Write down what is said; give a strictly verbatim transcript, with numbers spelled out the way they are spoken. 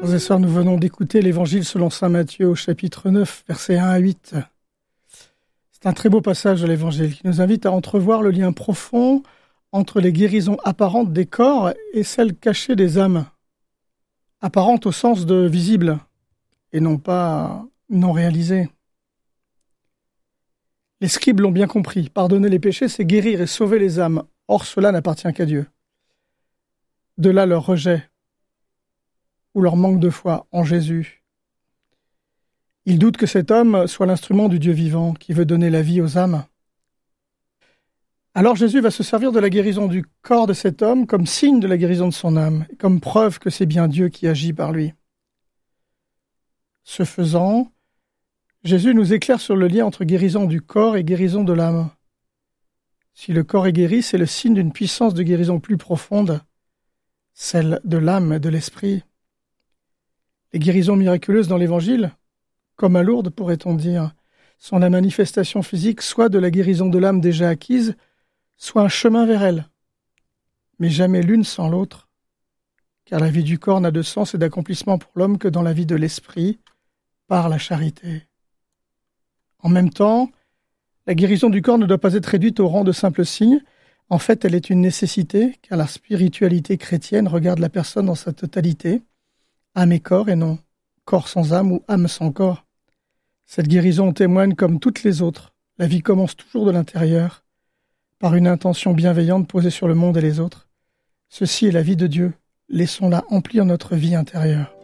Frères et sœurs, nous venons d'écouter l'Évangile selon saint Matthieu au chapitre neuf, versets un à huit. C'est un très beau passage de l'Évangile qui nous invite à entrevoir le lien profond entre les guérisons apparentes des corps et celles cachées des âmes. Apparentes au sens de visible et non pas non réalisées. Les scribes l'ont bien compris. Pardonner les péchés, c'est guérir et sauver les âmes. Or, cela n'appartient qu'à Dieu. De là leur rejet ou leur manque de foi en Jésus. Ils doutent que cet homme soit l'instrument du Dieu vivant qui veut donner la vie aux âmes. Alors Jésus va se servir de la guérison du corps de cet homme comme signe de la guérison de son âme, comme preuve que c'est bien Dieu qui agit par lui. Ce faisant, Jésus nous éclaire sur le lien entre guérison du corps et guérison de l'âme. Si le corps est guéri, c'est le signe d'une puissance de guérison plus profonde, celle de l'âme et de l'esprit. Les guérisons miraculeuses dans l'Évangile, comme à Lourdes pourrait-on dire, sont la manifestation physique soit de la guérison de l'âme déjà acquise, soit un chemin vers elle. Mais jamais l'une sans l'autre, car la vie du corps n'a de sens et d'accomplissement pour l'homme que dans la vie de l'esprit, par la charité. En même temps, la guérison du corps ne doit pas être réduite au rang de simple signe. En fait, elle est une nécessité, car la spiritualité chrétienne regarde la personne dans sa totalité, âme et corps, et non corps sans âme ou âme sans corps. Cette guérison témoigne comme toutes les autres. La vie commence toujours de l'intérieur, par une intention bienveillante posée sur le monde et les autres. Ceci est la vie de Dieu. Laissons-la emplir notre vie intérieure.